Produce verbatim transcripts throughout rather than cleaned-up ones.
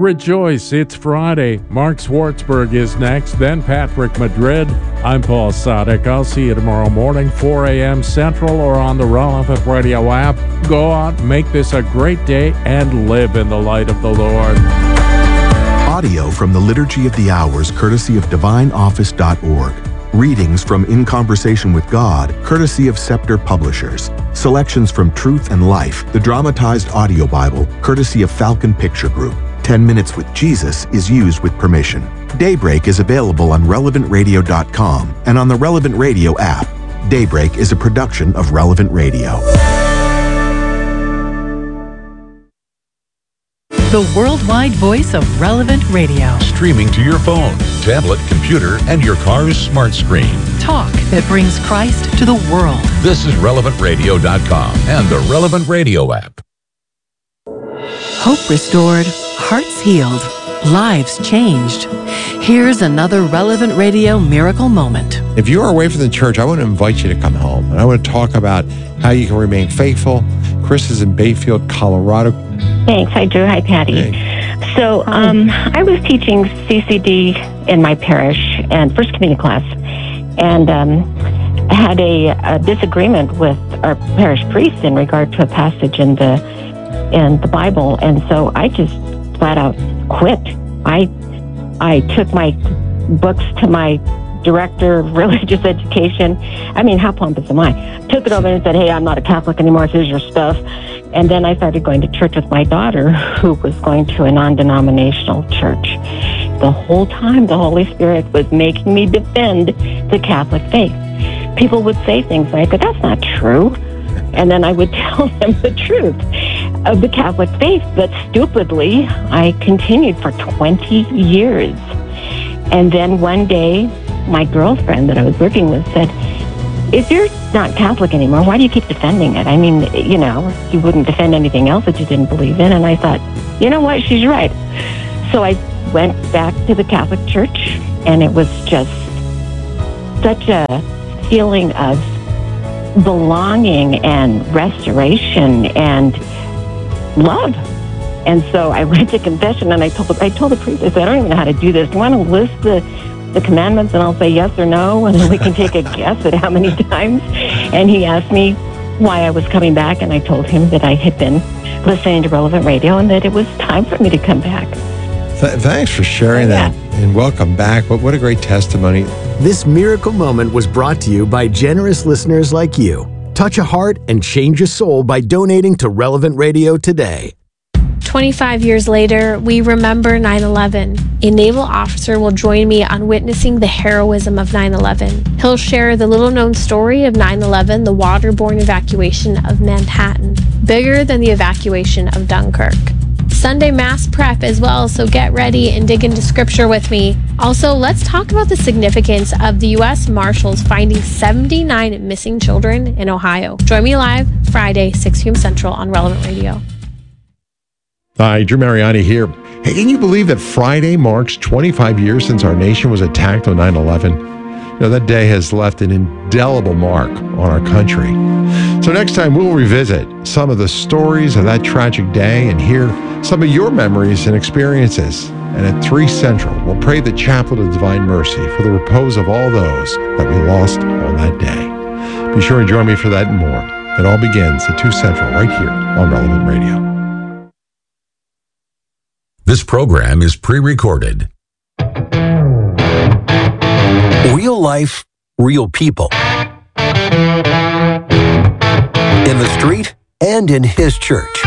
Rejoice, it's Friday. Mark Schwartzberg is next, then Patrick Madrid. I'm Paul Sadek. I'll see you tomorrow morning, four a.m. Central or on the Relevant Radio app. Go out, make this a great day, and live in the light of the Lord. Audio from the Liturgy of the Hours, courtesy of divine office dot org. Readings from In Conversation with God, courtesy of Scepter Publishers. Selections from Truth and Life, the dramatized audio Bible, courtesy of Falcon Picture Group. ten minutes with Jesus is used with permission. Daybreak is available on relevant radio dot com and on the Relevant Radio app. Daybreak is a production of Relevant Radio. The worldwide voice of Relevant Radio. Streaming to your phone, tablet, computer, and your car's smart screen. Talk that brings Christ to the world. This is relevant radio dot com and the Relevant Radio app. Hope restored, hearts healed, lives changed. Here's another Relevant Radio miracle moment. If you are away from the church, I want to invite you to come home. And I want to talk about how you can remain faithful. Chris is in Bayfield, Colorado. Thanks. Hi, Drew. Hi, Patty. Hey. So um, I was teaching C C D in my parish and First Communion class, and um, had a, a disagreement with our parish priest in regard to a passage in the in the Bible, and so I just flat out quit. I I took my books to my director of religious education. I mean, how pompous am I? Took it over and said, hey, I'm not a Catholic anymore, here's your stuff. And then I started going to church with my daughter, who was going to a non-denominational church. The whole time, the Holy Spirit was making me defend the Catholic faith. People would say things, and I'd go, that's not true. And then I would tell them the truth of the Catholic faith. But stupidly, I continued for twenty years. And then one day, my girlfriend that I was working with said, if you're not Catholic anymore, why do you keep defending it? I mean, you know, you wouldn't defend anything else that you didn't believe in. And I thought, you know what, she's right. So I went back to the Catholic Church, and it was just such a feeling of belonging and restoration and love. And so I went to confession, and I told I told the priest, I said, I don't even know how to do this. Do you want to list the the commandments, and I'll say yes or no, and then we can take a guess at how many times. And he asked me why I was coming back, and I told him that I had been listening to Relevant Radio and that it was time for me to come back. Th- thanks for sharing yeah. that, and welcome back. What, what a great testimony. This miracle moment was brought to you by generous listeners like you. Touch a heart and change a soul by donating to Relevant Radio today. twenty-five years later, we remember nine eleven. A naval officer will join me on witnessing the heroism of nine eleven. He'll share the little-known story of nine eleven, the waterborne evacuation of Manhattan, bigger than the evacuation of Dunkirk. Sunday Mass prep as well, so get ready and dig into Scripture with me. Also, let's talk about the significance of the U S Marshals finding seventy-nine missing children in Ohio. Join me live Friday, six p.m. Central on Relevant Radio. Hi, Drew Mariani here. Hey, can you believe that Friday marks twenty-five years since our nation was attacked on nine eleven? You know, that day has left an indelible mark on our country. So next time we'll revisit some of the stories of that tragic day and hear some of your memories and experiences. And at three Central, we'll pray the Chaplet of Divine Mercy for the repose of all those that we lost on that day. Be sure and join me for that and more. It all begins at two Central right here on Relevant Radio. This program is pre-recorded. Real life, real people. In the street and in his church.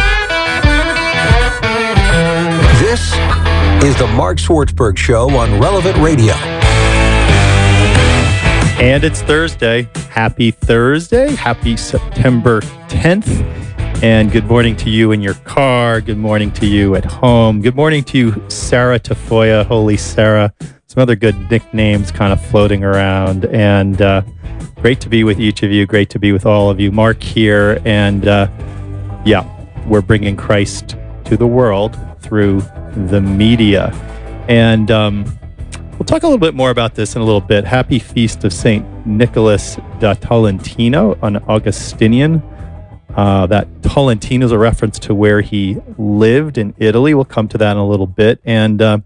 This is the Mark Schwartzberg Show on Relevant Radio. And it's Thursday. Happy Thursday. Happy September tenth. And good morning to you in your car. Good morning to you at home. Good morning to you, Sarah Tafoya, Holy Sarah. Some other good nicknames kind of floating around. And uh, great to be with each of you. Great to be with all of you. Mark here. And uh, yeah, we're bringing Christ to the world through the media. And um, we'll talk a little bit more about this in a little bit. Happy Feast of Saint Nicholas da Tolentino, an Augustinian. Uh, that Tolentino is a reference to where he lived in Italy. We'll come to that in a little bit. And uh,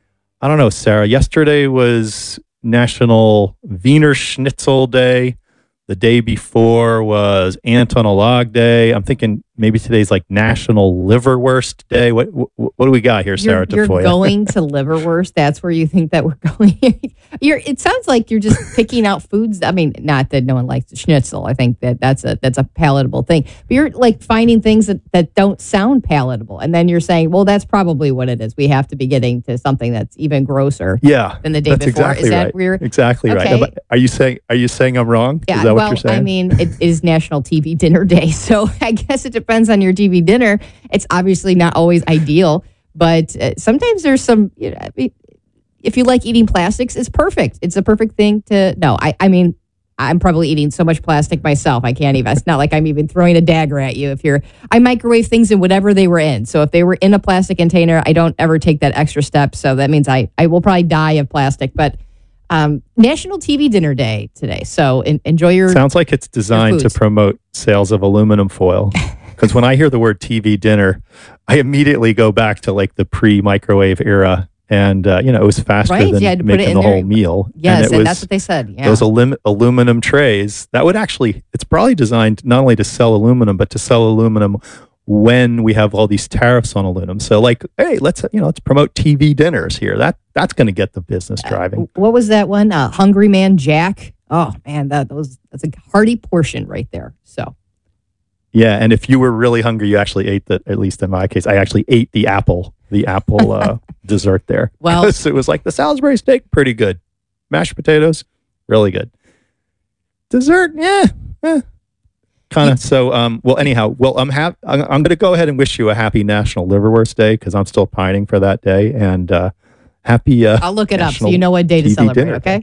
I don't know, Sarah, yesterday was National Wiener Schnitzel Day. The day before was Anton Olag Day. I'm thinking maybe today's like National Liverwurst Day. What what, what do we got here, Sarah You're, you're Tafoya? going to liverwurst. That's where you think that we're going. you're. It sounds like you're just picking out foods. I mean, not that no one likes the schnitzel. I think that that's a that's a palatable thing. But you're like finding things that, that don't sound palatable, and then you're saying, well, that's probably what it is. We have to be getting to something that's even grosser. Yeah, than the day that's before. Exactly is that right. weird? Exactly okay. right. Are you saying Are you saying I'm wrong? Yeah. Is that well, what you're saying? I mean, it is National T V Dinner Day, so I guess it depends on your T V dinner. It's obviously not always ideal, but uh, sometimes there's some, you know, I mean, if you like eating plastics, it's perfect. It's a perfect thing to, no, I, I mean, I'm probably eating so much plastic myself. I can't even, it's not like I'm even throwing a dagger at you. If you're, I microwave things in whatever they were in. So if they were in a plastic container, I don't ever take that extra step. So that means I, I will probably die of plastic, but um, National T V Dinner Day today. So in, enjoy your. Sounds like it's designed to promote sales of aluminum foil. Because when I hear the word T V dinner, I immediately go back to like the pre-microwave era. And, uh, you know, it was faster right? than You had to put making it in the there. whole meal. Yes, and, it and was that's what they said. Yeah. Those alum- aluminum trays, that would actually, it's probably designed not only to sell aluminum, but to sell aluminum when we have all these tariffs on aluminum. So like, hey, let's, you know, let's promote T V dinners here. That That's going to get the business driving. Uh, what was that one? Uh, Hungry Man Jack. Oh, man, that was that's a hearty portion right there. So. Yeah, and if you were really hungry, you actually ate the, at least in my case, I actually ate the apple, the apple uh, dessert there. Well, it was like the Salisbury steak, pretty good. Mashed potatoes, really good. Dessert, yeah, eh, kind of. So, um, well, anyhow, well, I'm ha- I'm, I'm going to go ahead and wish you a happy National Liverwurst Day because I'm still pining for that day, and uh, happy. Uh, I'll look it National up so you know what day to T V celebrate. dinner. Okay.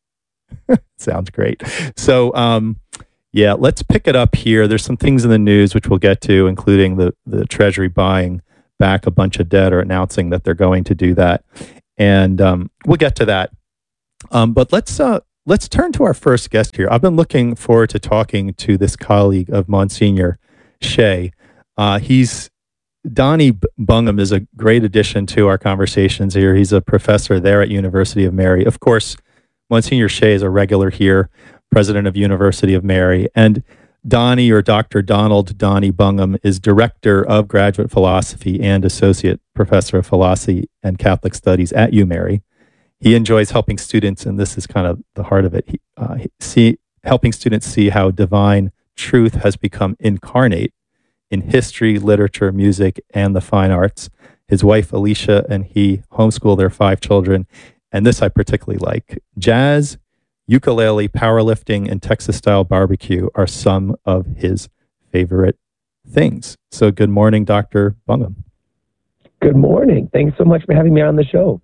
Sounds great. So, um, yeah, let's pick it up here. There's some things in the news which we'll get to, including the, the Treasury buying back a bunch of debt or announcing that they're going to do that. And um, we'll get to that. Um, but let's uh, let's turn to our first guest here. I've been looking forward to talking to this colleague of Monsignor Shea. Uh, he's Donnie Bungham is a great addition to our conversations here. He's a professor there at University of Mary. Of course, Monsignor Shea is a regular here, president of University of Mary. And Donnie, or Doctor Donald Donnie Bungham, is director of graduate philosophy and associate professor of philosophy and Catholic studies at UMary. He enjoys helping students, and this is kind of the heart of it, he, uh, see, helping students see how divine truth has become incarnate in history, literature, music, and the fine arts. His wife, Alicia, and he homeschool their five children. And this I particularly like. Jazz, ukulele, powerlifting, and Texas-style barbecue are some of his favorite things. So good morning, Doctor Bungham. Good morning. Thanks so much for having me on the show.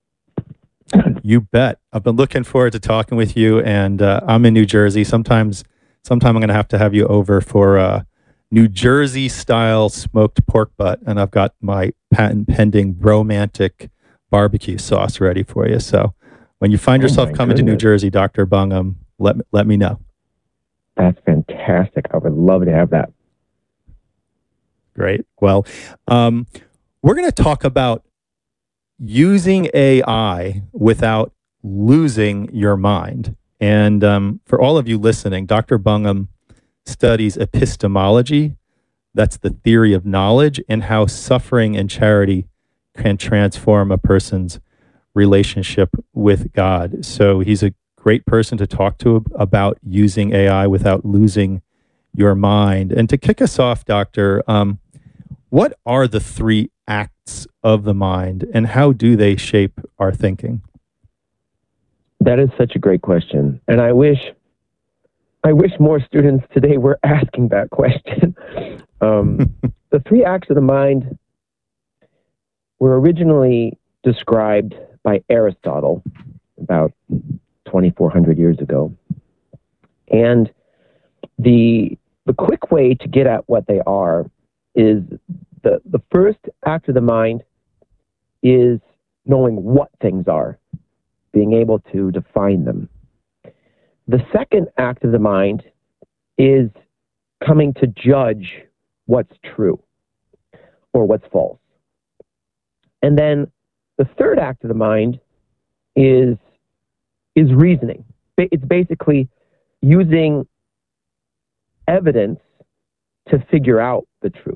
You bet. I've been looking forward to talking with you, and uh, I'm in New Jersey. Sometimes, sometime I'm going to have to have you over for uh, New Jersey-style smoked pork butt, and I've got my patent-pending Bromantic barbecue sauce ready for you. So when you find Oh, yourself my coming to New goodness. Jersey, Doctor Bungham, let me, let me know. That's fantastic. I would love to have that. Great. Well, um, we're going to talk about using A I without losing your mind. And um, for all of you listening, Doctor Bungham studies epistemology. That's the theory of knowledge and how suffering and charity can transform a person's relationship with God. So he's a great person to talk to about using A I without losing your mind. And to kick us off, Doctor, um, what are the three acts of the mind and how do they shape our thinking? That is such a great question. And I wish I wish more students today were asking that question. um, the three acts of the mind were originally described by Aristotle about twenty-four hundred years ago. And the the quick way to get at what they are is the, the first act of the mind is knowing what things are, being able to define them. The second act of the mind is coming to judge what's true or what's false. And then the third act of the mind is is reasoning. It's basically using evidence to figure out the truth.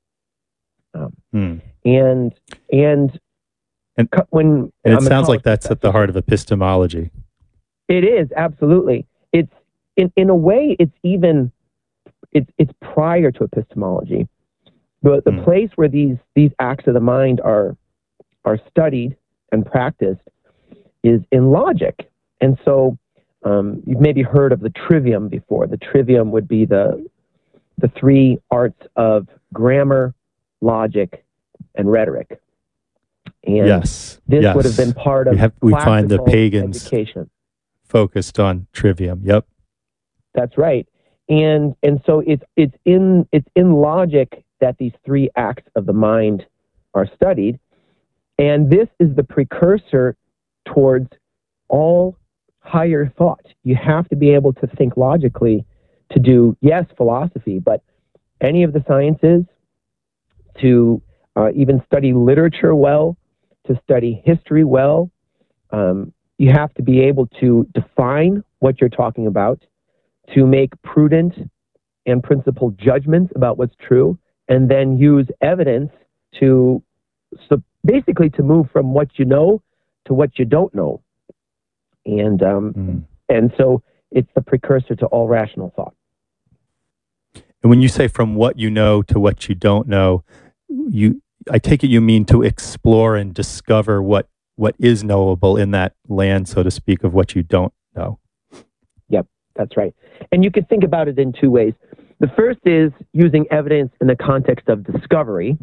Um, hmm. And and and when and it I'm a sounds college like that's at the heart of epistemology. It is, absolutely. It's in in a way it's even it's it's prior to epistemology. But the Hmm. place where these these acts of the mind are are studied and practiced is in logic. And so um, you've maybe heard of the trivium before. The trivium would be the the three arts of grammar, logic, and rhetoric. And Yes, this yes. would have been part of we, have, we find the classical pagans education. focused on trivium. Yep. That's right. And and so it's it's in it's in logic that these three acts of the mind are studied. And this is the precursor towards all higher thought. You have to be able to think logically to do, yes, philosophy, but any of the sciences, to uh, even study literature well, to study history well. Um, you have to be able to define what you're talking about, to make prudent and principled judgments about what's true, and then use evidence to, so basically to move from what you know to what you don't know. And um, Mm. and so it's the precursor to all rational thought. And when you say from what you know to what you don't know, you I take it you mean to explore and discover what what is knowable in that land, so to speak, of what you don't know. Yep, that's right. And you could think about it in two ways. The first is using evidence in the context of discovery.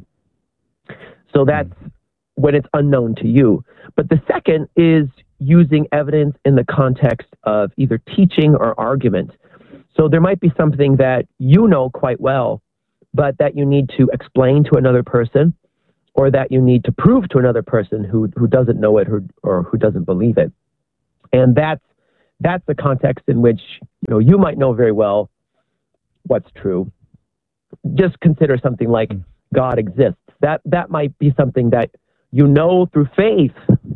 So that's mm. when it's unknown to you. But the second is using evidence in the context of either teaching or argument. So there might be something that you know quite well, but that you need to explain to another person, or that you need to prove to another person who who doesn't know it or, or who doesn't believe it. And that's that's the context in which you know you might know very well what's true. Just consider something like mm. God exists. That that might be something that you know through faith,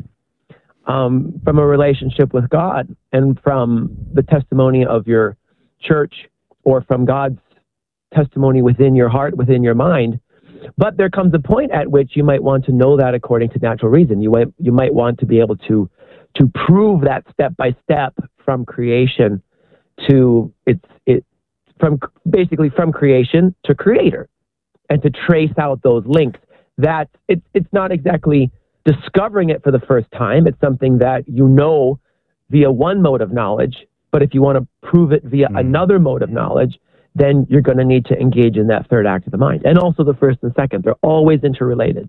um, from a relationship with God, and from the testimony of your church, or from God's testimony within your heart, within your mind. But there comes a point at which you might want to know that according to natural reason. You might you might want to be able to to prove that step by step from creation to it's it from basically from creation to creator, and to trace out those links. That it's it's not exactly discovering it for the first time. It's something that you know via one mode of knowledge. But if you want to prove it via mm. another mode of knowledge, then you're going to need to engage in that third act of the mind. And also the first and second. They're always interrelated.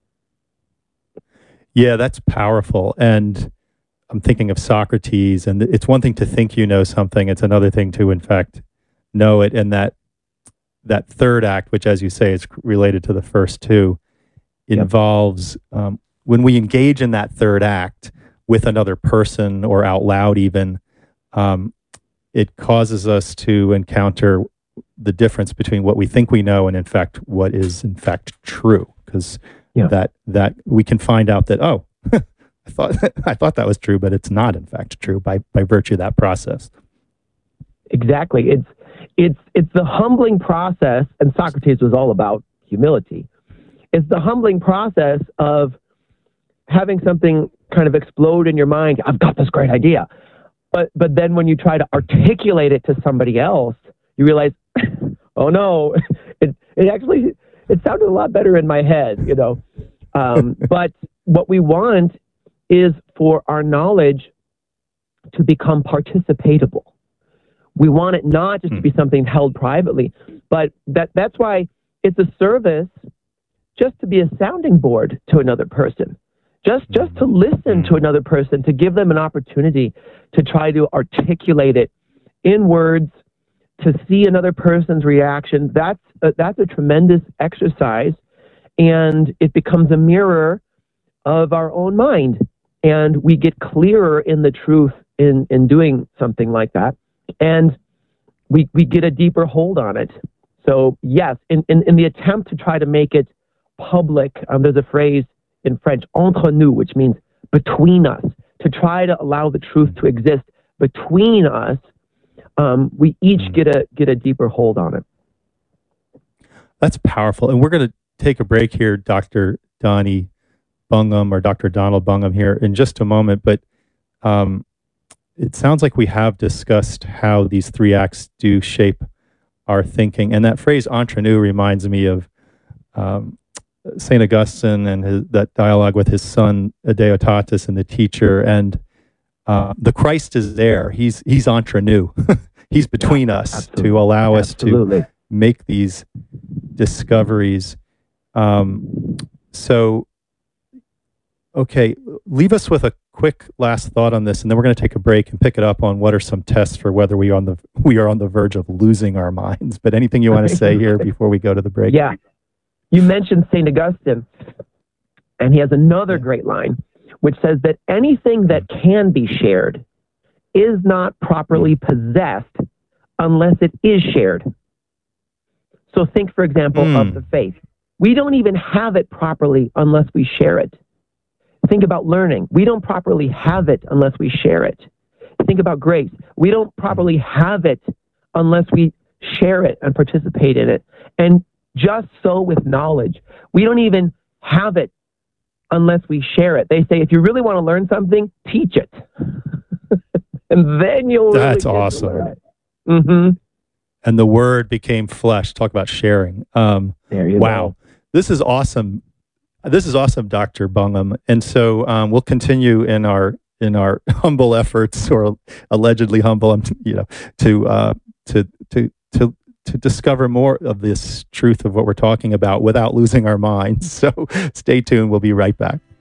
Yeah, that's powerful. And I'm thinking of Socrates, and it's one thing to think you know something. It's another thing to, in fact, know it. And that that third act, which, as you say, is related to the first two, involves, yep. um, when we engage in that third act with another person or out loud even, um, it causes us to encounter the difference between what we think we know and, in fact, what is, in fact, true. Because yeah. that that we can find out that, oh, I thought I thought that was true, but it's not, in fact, true by, by virtue of that process. Exactly. It's it's it's the humbling process, and Socrates was all about humility. It's the humbling process of having something kind of explode in your mind. I've got this great idea. But but then when you try to articulate it to somebody else, you realize, oh no, it it actually it sounded a lot better in my head, you know. Um, but what we want is for our knowledge to become participatable. We want it not just to be something held privately, but that that's why it's a service just to be a sounding board to another person. Just just to listen to another person, to give them an opportunity to try to articulate it in words, to see another person's reaction. That's a, that's a tremendous exercise, and it becomes a mirror of our own mind. And we get clearer in the truth in, in doing something like that. And we, we get a deeper hold on it. So yes, in, in, in the attempt to try to make it public, um, there's a phrase in French, entre nous, which means between us, to try to allow the truth to exist between us. Um, we each get a get a deeper hold on it. That's powerful. And we're going to take a break here, Doctor Donnie Bungham, or Doctor Donald Bungham here in just a moment. But um, it sounds like we have discussed how these three acts do shape our thinking. And that phrase entre nous reminds me of um, Saint Augustine and his, that dialogue with his son, Deodatus, and the teacher. And uh, the Christ is there. He's, he's entre nous. He's between yeah, us absolutely. to allow absolutely. us to make these discoveries. Um, so, okay, leave us with a quick last thought on this, and then we're going to take a break and pick it up on what are some tests for whether we are on the we are on the verge of losing our minds. But anything you want to say here before we go to the break? Yeah, you mentioned Saint Augustine, and he has another great line, which says that anything that can be shared is not properly possessed unless it is shared. So think, for example, mm. of the faith. We don't even have it properly unless we share it. Think about learning. We don't properly have it unless we share it. Think about grace. We don't properly have it unless we share it and participate in it. And just so with knowledge, we don't even have it unless we share it. They say, if you really want to learn something, teach it. And then you'll really That's awesome. Mm-hmm. And the word became flesh. Talk about sharing. Um, there you wow. go. This is awesome. This is awesome, Doctor Bungham. And so um, we'll continue in our in our humble efforts, or allegedly humble, you know, to uh, to to to to discover more of this truth of what we're talking about without losing our minds. So stay tuned. We'll be right back.